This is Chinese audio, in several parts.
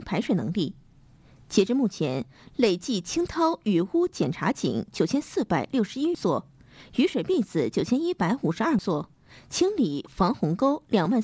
排水能力。截至目前，累计清掏雨污检查井9461座，雨水壁子9152座，清理防洪沟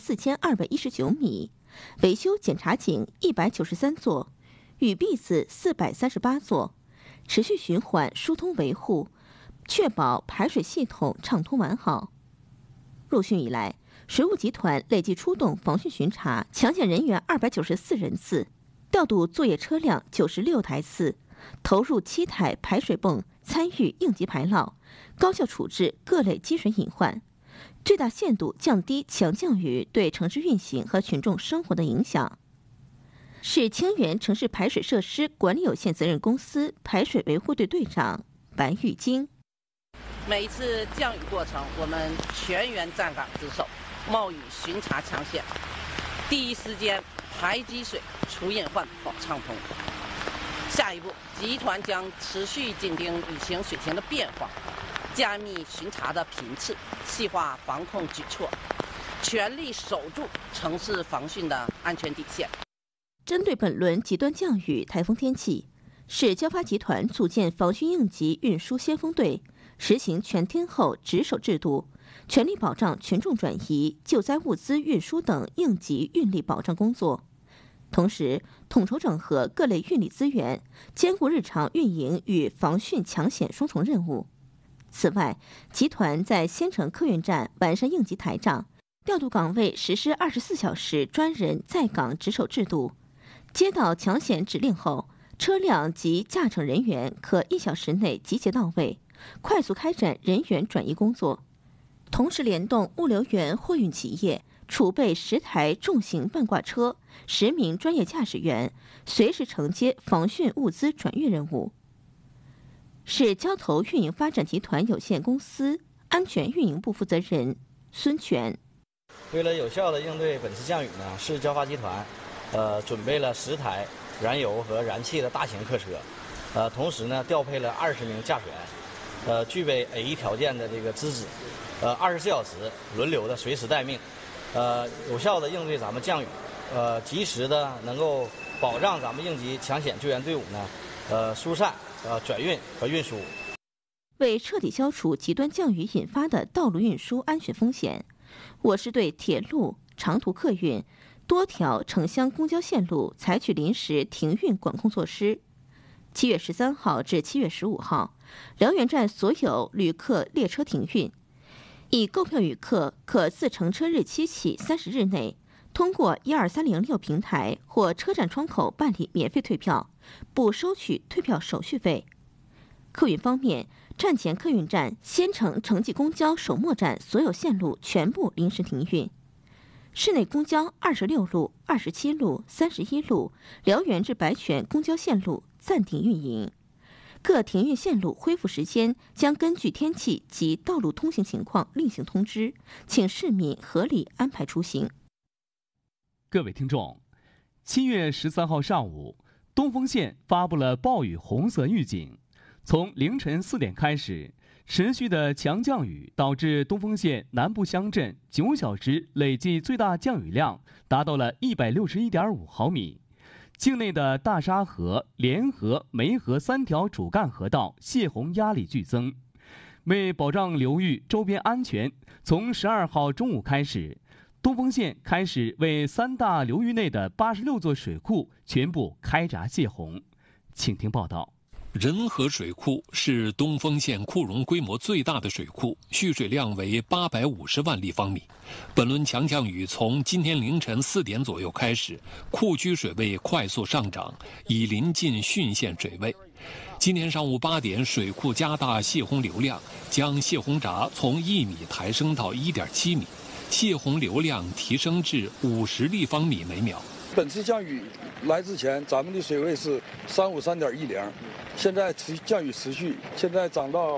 24219米，维修检查井193座，雨壁子438座，持续循环疏通维护，确保排水系统畅通完好。入汛以来，水务集团累计出动防汛巡查抢险人员294人次，调度作业车辆96台次，投入7台排水泵参与应急排涝，高效处置各类积水隐患，最大限度降低强降雨对城市运行和群众生活的影响。市清源城市排水设施管理有限责任公司排水维护队队长白玉京： 每一次降雨过程，我们全员站岗值守，冒雨巡查抢险，第一时间排积水、除隐患，保畅通。下一步，集团将持续紧盯雨情水情的变化，加密巡查的频次，细化防控举措，全力守住城市防汛的安全底线。 针对本轮极端降雨、台风天气，市交发集团组建防汛应急运输先锋队，实行全天候值守制度，全力保障群众转移、救灾物资运输等应急运力保障工作。同时，统筹整合各类运力资源，兼顾日常运营与防汛抢险双重任务。此外，集团在仙城客运站完善应急台账，调度岗位实施24小时专人在岗值守制度。接到抢险指令后，车辆及驾乘人员可1小时内集结到位，快速开展人员转移工作。同时联动物流园货运企业，储备10台重型半挂车、10名专业驾驶员，随时承接防汛物资转运任务。市交投运营发展集团有限公司安全运营部负责人孙全： 为了有效地应对本次降雨呢，市交发集团准备了10台燃油和燃气的大型客车，同时呢调配了20名驾驶员，具备 A1 条件的这个资质，24小时轮流的随时待命，有效的应对咱们降雨，及时的能够保障咱们应急抢险救援队伍呢疏散、转运和运输。 为彻底消除极端降雨引发的道路运输安全风险，我市对铁路、长途客运多条城乡公交线路采取临时停运管控措施。7月13号至7月15号，辽源站所有旅客列车停运，已购票旅客可自乘车日期起30日内，通过12306平台或车站窗口办理免费退票，不收取退票手续费。客运方面，站前客运站仙城城际公交首末站所有线路全部临时停运。市内公交26路、27路、31路、辽源至白泉公交线路暂停运营，各停运线路恢复时间将根据天气及道路通行情况另行通知，请市民合理安排出行。 各位听众，7月13号上午，东丰县发布了暴雨红色预警，从凌晨4点开始，持续的强降雨导致东丰县南部乡镇9小时累计最大降雨量达到了161.5毫米。境内的大沙河、连河、梅河3条主干河道泄洪压力剧增。为保障流域周边安全，从12号中午开始，东丰县开始为3大流域内的86座水库全部开闸泄洪。请听报道。 仁和水库是东丰县库容规模最大的水库，蓄水量为850万立方米。本轮强降雨从今天凌晨4点左右开始，库区水位快速上涨，已临近汛线水位。今天上午8点，水库加大泄洪流量，将泄洪闸从1米抬升到1.7米，泄洪流量提升至50立方米每秒。 本次降雨来之前，咱们的水位是353.10，现在降雨持续，现在涨到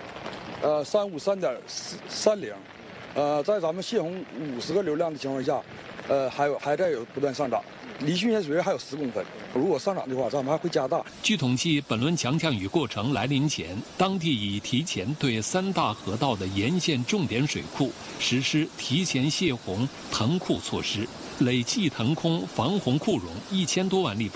353.30，在咱们泄洪50个流量的情况下，还在有不断上涨，离汛线水位还有10公分。如果上涨的话，咱们还会加大。 据统计，本轮强降雨过程来临前，当地已提前对3大河道的沿线重点水库实施提前泄洪腾库措施，累计腾空防洪库容1000多万立方米。